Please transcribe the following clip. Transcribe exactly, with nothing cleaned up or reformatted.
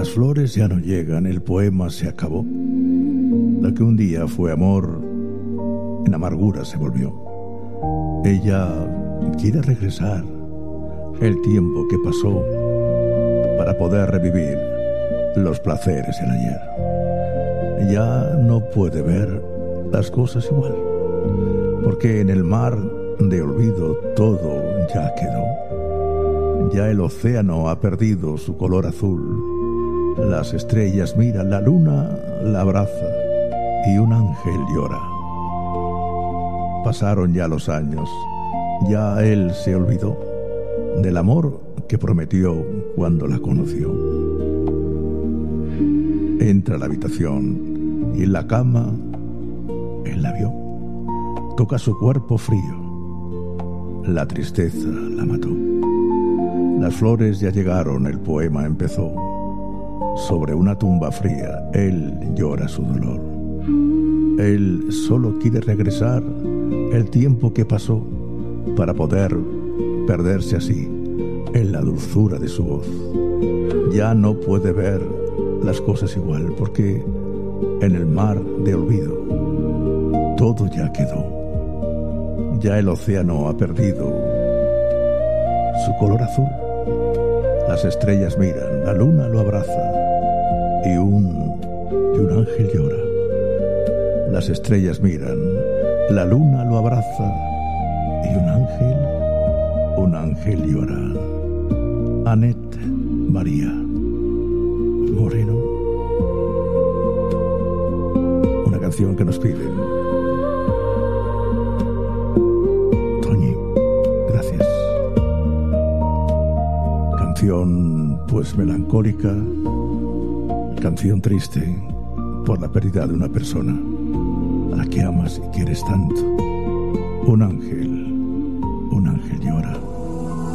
Las flores ya no llegan, el poema se acabó. Lo que un día fue amor, en amargura se volvió. Ella quiere regresar el tiempo que pasó para poder revivir los placeres del ayer. Ya no puede ver las cosas igual, porque en el mar de olvido todo ya quedó. Ya el océano ha perdido su color azul. Las estrellas miran, la luna la abraza y un ángel llora. Pasaron ya los años, ya él se olvidó del amor que prometió cuando la conoció. Entra a la habitación y en la cama él la vio. Toca su cuerpo frío, la tristeza la mató. Las flores ya llegaron, el poema empezó. Sobre una tumba fría, él llora su dolor. Él solo quiere regresar el tiempo que pasó para poder perderse así en la dulzura de su voz. Ya no puede ver las cosas igual, porque en el mar de olvido todo ya quedó. Ya el océano ha perdido su color azul. Las estrellas miran, la luna lo abraza y un, y un ángel llora. Las estrellas miran, la luna lo abraza y un ángel, un ángel llora. Annette María Moreno. Una canción que nos piden. Toñi, gracias. Canción pues melancólica, canción triste por la pérdida de una persona a la que amas y quieres tanto. Un ángel